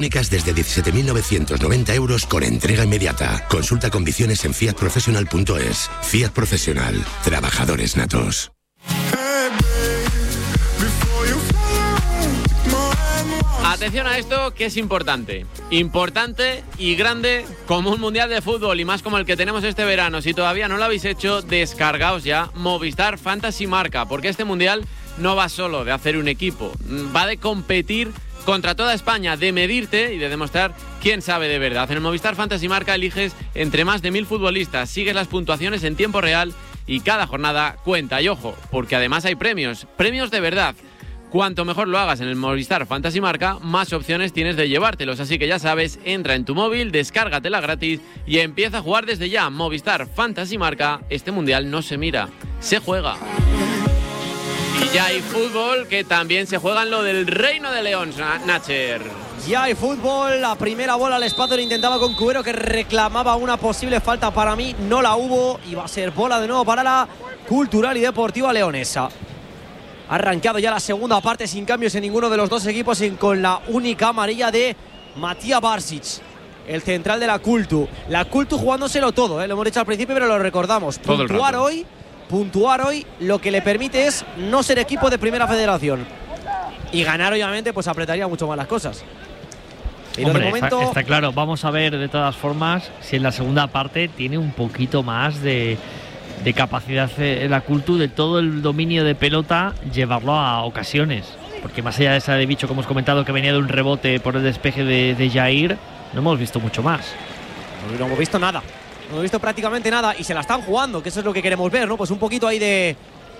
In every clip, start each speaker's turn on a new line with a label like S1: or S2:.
S1: Únicas desde 17.990 euros con entrega inmediata. Consulta condiciones en fiatprofessional.es. Fiat Professional. Trabajadores natos.
S2: Atención a esto, que es importante. Importante y grande como un mundial de fútbol, y más como el que tenemos este verano. Si todavía no lo habéis hecho, descargaos ya Movistar Fantasy Marca, porque este mundial no va solo de hacer un equipo, va de competir contra toda España, de medirte y de demostrar quién sabe de verdad. En el Movistar Fantasy Marca eliges entre más de 1000 futbolistas, sigues las puntuaciones en tiempo real y cada jornada cuenta. Y ojo, porque además hay premios de verdad. Cuanto mejor lo hagas en el Movistar Fantasy Marca, más opciones tienes de llevártelos. Así que ya sabes, entra en tu móvil, descárgatela gratis y empieza a jugar desde ya. Movistar Fantasy Marca. Este mundial no se mira, se juega. Y ya hay fútbol, que también se juega en lo del Reino de León, Nacher.
S3: Ya hay fútbol, la primera bola al espacio lo intentaba con Cubero, que reclamaba una posible falta. Para mí no la hubo y va a ser bola de nuevo para la Cultural y Deportiva Leonesa. Ha arrancado ya la segunda parte sin cambios en ninguno de los dos equipos, con la única amarilla de Matías Barsic, el central de la Cultu. La Cultu jugándoselo todo, lo hemos dicho al principio, pero lo recordamos. Puntuar hoy lo que le permite es no ser equipo de primera federación. Y ganar, obviamente, pues apretaría mucho más las cosas. Pero
S4: hombre,
S3: de momento
S4: está claro. Vamos a ver de todas formas si en la segunda parte tiene un poquito más de capacidad en la Cultu, de todo el dominio de pelota, llevarlo a ocasiones. Porque más allá de esa de Bicho que hemos comentado, que venía de un rebote por el despeje de Jair, no hemos visto mucho más.
S3: No hemos visto nada. No hemos visto prácticamente nada y se la están jugando, que eso es lo que queremos ver, ¿no? Pues un poquito ahí de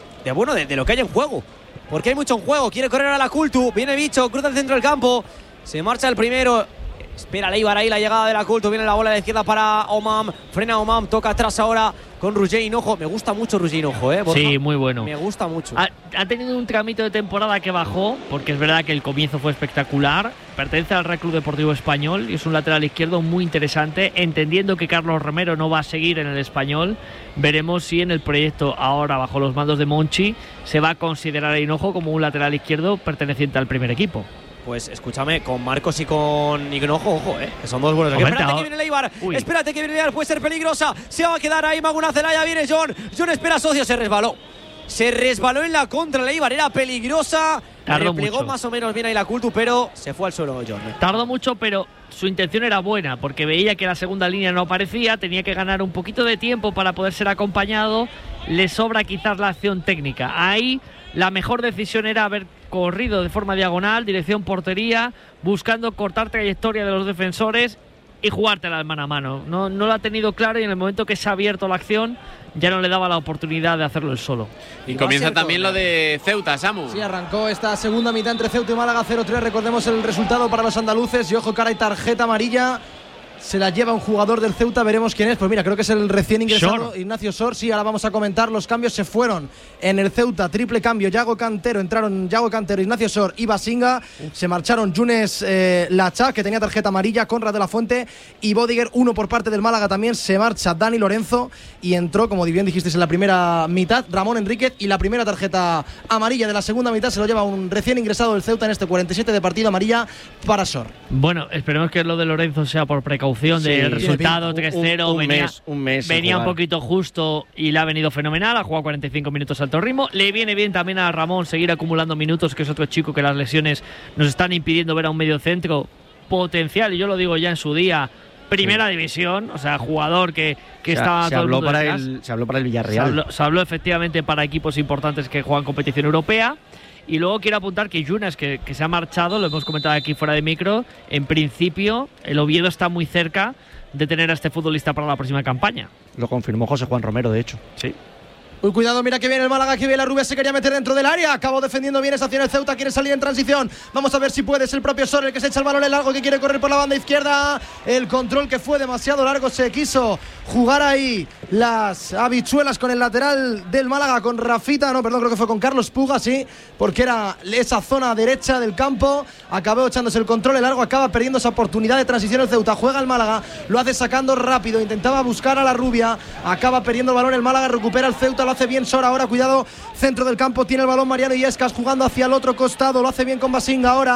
S3: lo que hay en juego. Porque hay mucho en juego. Quiere correr a la Cultu. Viene Bicho, cruza el centro del campo. Se marcha el primero. Espera Leibar ahí la llegada de la Cultu. Viene la bola de la izquierda para Omam. Frena Omam. Toca atrás ahora con Roger Hinojo. Me gusta mucho Roger Hinojo, Borja.
S4: Sí, muy bueno.
S3: Me gusta mucho.
S4: Ha tenido un tramito de temporada que bajó, porque es verdad que el comienzo fue espectacular. Pertenece al Real Club Deportivo Español y es un lateral izquierdo muy interesante. Entendiendo que Carlos Romero no va a seguir en el Español, veremos si en el proyecto ahora bajo los mandos de Monchi se va a considerar a Hinojo como un lateral izquierdo perteneciente al primer equipo.
S3: Pues escúchame, con Marcos y con Hinojo, ojo, que son dos buenos. Espérate que viene Leibar. Espérate que viene Leibar, puede ser peligrosa. Se va a quedar ahí Maguna Zelaya. Viene John. John espera socio, se resbaló. Se resbaló en la contra Leibar, era peligrosa. Replegó más o menos bien ahí la Cultu, pero se fue al suelo John.
S4: Tardó mucho, pero su intención era buena, porque veía que la segunda línea no aparecía, tenía que ganar un poquito de tiempo para poder ser acompañado. Le sobra quizás la acción técnica. Ahí la mejor decisión era haber corrido de forma diagonal, dirección portería, buscando cortar trayectoria de los defensores y jugártela de mano a mano. No lo ha tenido claro y en el momento que se ha abierto la acción ya no le daba la oportunidad de hacerlo él solo.
S2: Y comienza también lo de Ceuta, Samu.
S5: Sí, arrancó esta segunda mitad entre Ceuta y Málaga 0-3. Recordemos el resultado para los andaluces y ojo, cara y tarjeta amarilla. Se la lleva un jugador del Ceuta, veremos quién es. Pues mira, creo que es el recién ingresado Ignacio Sor. Sí, ahora vamos a comentar los cambios. Se fueron en el Ceuta, triple cambio. Yago Cantero, entraron Yago Cantero, Ignacio Sor y Basinga. Se marcharon Yunes Lacha, que tenía tarjeta amarilla, Conrad de la Fuente y Bodiger. Uno por parte del Málaga también. Se marcha Dani Lorenzo y entró, como bien dijisteis en la primera mitad, Ramón Enríquez. Y la primera tarjeta amarilla de la segunda mitad se lo lleva un recién ingresado del Ceuta en este 47 de partido, amarilla para Sor.
S4: Bueno, esperemos que lo de Lorenzo sea por precaución del resultado 3-0.
S6: Un mes
S4: venía un poquito justo y le ha venido fenomenal. Ha jugado 45 minutos a alto ritmo. Le viene bien también a Ramón seguir acumulando minutos, que es otro chico que las lesiones nos están impidiendo ver a un mediocentro potencial. Y yo lo digo ya en su día, primera división, o sea, jugador que estaba
S6: se habló para el Villarreal.
S4: Se habló efectivamente para equipos importantes que juegan competición europea. Y luego quiero apuntar que Yunas, que se ha marchado, lo hemos comentado aquí fuera de micro, en principio el Oviedo está muy cerca de tener a este futbolista para la próxima campaña.
S6: Lo confirmó José Juan Romero, de hecho.
S4: Sí.
S5: Uy, cuidado, mira que viene el Málaga, que viene la Rubia, se quería meter dentro del área, acabó defendiendo bien esa acción el Ceuta, quiere salir en transición, vamos a ver si puede, es el propio Sor el que se echa el balón en largo, que quiere correr por la banda izquierda, el control que fue demasiado largo, se quiso jugar ahí las habichuelas con el lateral del Málaga, con Rafita, no, perdón, creo que fue con Carlos Puga, sí, porque era esa zona derecha del campo, acabó echándose el control en largo, acaba perdiendo esa oportunidad de transición el Ceuta, juega el Málaga, lo hace sacando rápido, intentaba buscar a la Rubia, acaba perdiendo el balón el Málaga, recupera el Ceuta, lo hace bien Sor ahora, cuidado, centro del campo, tiene el balón Mariano Illescas jugando hacia el otro costado, lo hace bien con Basinga ahora,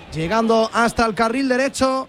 S5: llegando hasta el carril derecho.